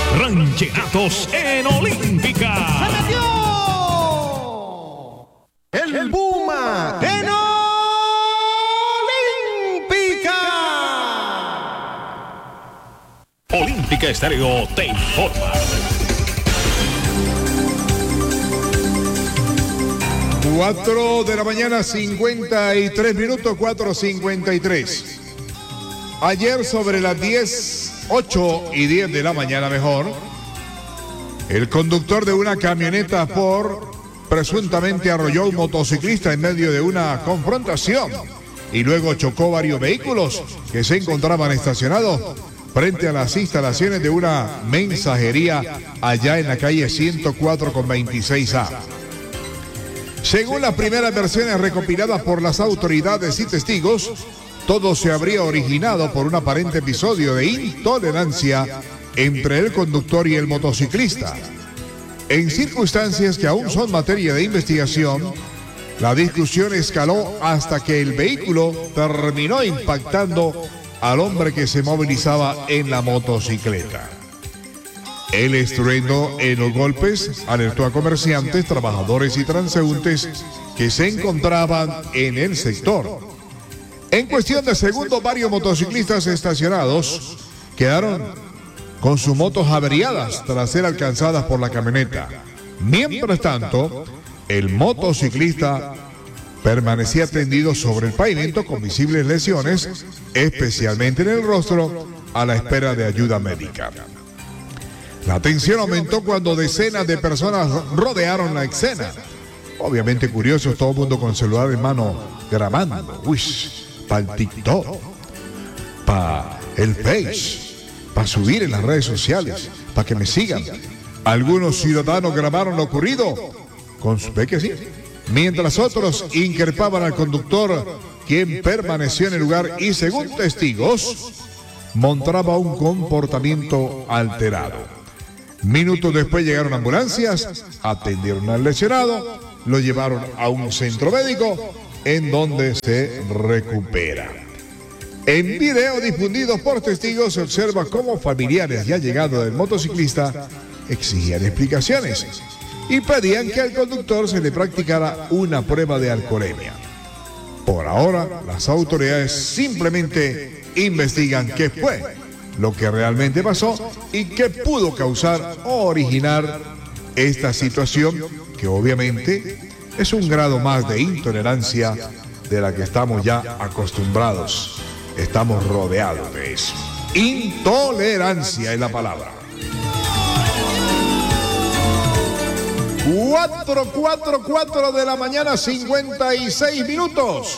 Rancheratos en Olímpica. ¡Se metió! El Puma en Olímpica. Olímpica Estéreo te informa. 4 de la mañana, 53 minutos, 4:53. Ayer sobre las 8 y 10 de la mañana mejor, el conductor de una camioneta Ford presuntamente arrolló a un motociclista en medio de una confrontación y luego chocó varios vehículos que se encontraban estacionados frente a las instalaciones de una mensajería allá en la calle 104 con 26A. Según las primeras versiones recopiladas por las autoridades y testigos, todo se habría originado por un aparente episodio de intolerancia entre el conductor y el motociclista. En circunstancias que aún son materia de investigación, la discusión escaló hasta que el vehículo terminó impactando al hombre que se movilizaba en la motocicleta. El estruendo en los golpes alertó a comerciantes, trabajadores y transeúntes que se encontraban en el sector. En cuestión de segundos, varios motociclistas estacionados quedaron con sus motos averiadas tras ser alcanzadas por la camioneta. Mientras tanto, el motociclista permanecía tendido sobre el pavimento con visibles lesiones, especialmente en el rostro, a la espera de ayuda médica. La tensión aumentó cuando decenas de personas rodearon la escena. Obviamente curiosos, todo el mundo con celular en mano grabando. Uy, para el TikTok, para el Face, para subir en las redes sociales, para que me sigan. Algunos ciudadanos grabaron lo ocurrido con su que sí, mientras otros increpaban al conductor, quien permaneció en el lugar y, según testigos, mostraba un comportamiento alterado. Minutos después llegaron ambulancias, atendieron al lesionado, lo llevaron a un centro médico en donde se recupera. En video difundido por testigos se observa cómo familiares ya llegados del motociclista exigían explicaciones y pedían que al conductor se le practicara una prueba de alcoholemia. Por ahora, las autoridades simplemente investigan qué fue lo que realmente pasó y qué pudo causar o originar esta situación, que obviamente es un grado más de intolerancia de la que estamos ya acostumbrados. Estamos rodeados de eso. Intolerancia es la palabra. 4 de la mañana, 56 minutos.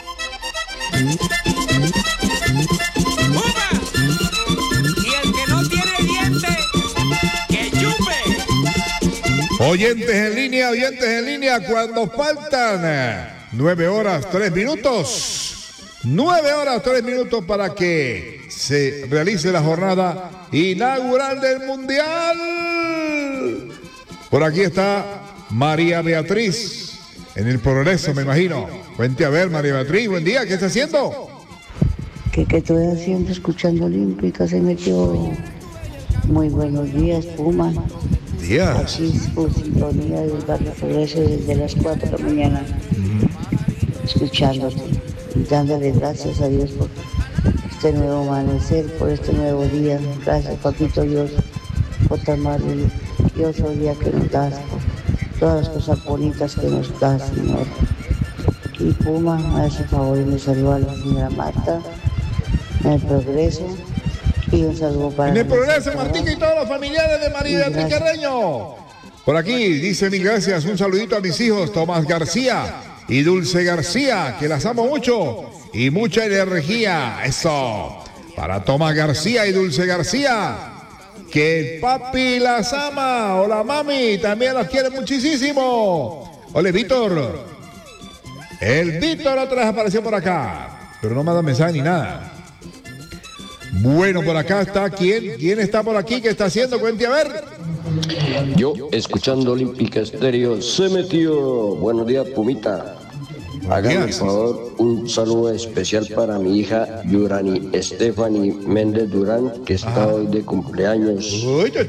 Oyentes en línea, cuando faltan 9 horas 3 minutos. 9 horas 3 minutos para que se realice la jornada inaugural del Mundial. Por aquí está María Beatriz, en el Progreso, me imagino. Cuente a ver, María Beatriz, buen día, ¿qué está haciendo? ¿Qué estoy haciendo? Escuchando Olímpica, se metió. Muy buenos días, Puma. Días. Aquí por sintonía del barrio Progreso desde las 4 de la mañana, escuchándote y dándole gracias a Dios por este nuevo amanecer, por este nuevo día. Gracias, papito Dios, por tan maravilloso día que nos das, por todas las cosas bonitas que nos das, Señor. Y Puma, a ese favor, y me saluda a la señora Marta, en el Progreso. Y un saludo para en el Progreso, Martín y todos los familiares de María Beatriz Carreño. Por aquí dice mil gracias, un saludito a mis hijos Tomás García y Dulce García, que las amo mucho y mucha energía. Eso, para Tomás García y Dulce García, que el papi las ama, o la mami también las quiere muchísimo. Ole, Víctor. El Víctor otra vez apareció por acá, pero no me da mensaje ni nada. Bueno, por acá está, ¿quién está por aquí? ¿Qué está haciendo? Cuente a ver. Yo, escuchando Olímpica Estéreo, se metió. Buenos días, Pumita. Hágame el favor, un saludo especial para mi hija Yurani Stephanie Méndez Durán, que está hoy de cumpleaños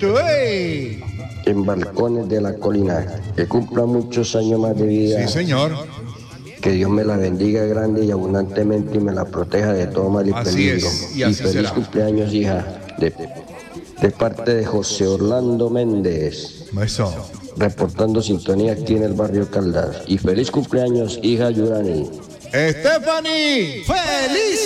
en Balcones de la Colina. Que cumpla muchos años más de vida. Sí, señor. Que Dios me la bendiga grande y abundantemente y me la proteja de todo mal y Así peligro. es, y así feliz será. cumpleaños, hija, de parte de José Orlando Méndez, Eso. reportando sintonía aquí en el barrio Caldas. Y feliz cumpleaños, hija Yurani. Stephanie. ¡Feliz